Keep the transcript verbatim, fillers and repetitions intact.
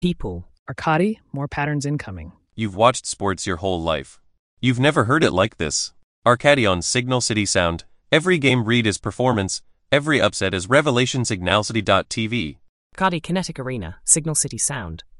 People. Arcadi, more patterns incoming. You've watched sports your whole life. You've never heard it like this. Arcadi on Signal City Sound. Every game read is performance. Every upset is revelation. Signal City dot T V. Arcadi Kinetic Arena, Signal City Sound.